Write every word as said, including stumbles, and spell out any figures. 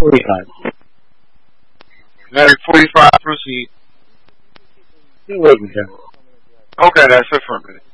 forty-five. Matic forty-five, proceed. Still waiting, sir. Okay, that's it for a minute.